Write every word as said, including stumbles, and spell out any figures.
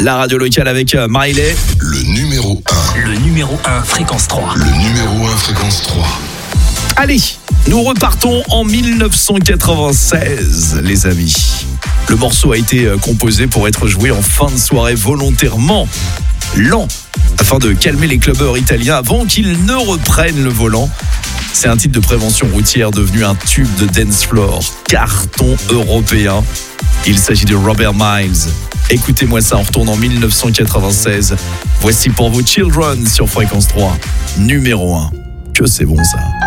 La radio locale avec Miley. Le numéro un. Le numéro un, fréquence trois. Le numéro un, fréquence trois. Allez, nous repartons en dix-neuf cent quatre-vingt-seize, les amis. Le morceau a été composé pour être joué en fin de soirée volontairement lent, afin de calmer les clubbeurs italiens avant qu'ils ne reprennent le volant. C'est un titre de prévention routière devenu un tube de dance floor, carton européen. Il s'agit de Robert Miles. Écoutez-moi ça, on retourne en dix-neuf cent quatre-vingt-seize. Voici pour vous Children sur Fréquence trois, numéro un. Que c'est bon ça.